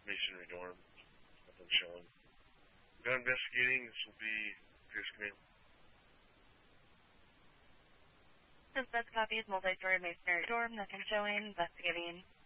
masonry dorm. Nothing showing. We're done investigating. This will be Pierce Command. Dispatch copies, multi-story masonry dorm, nothing showing, investigating.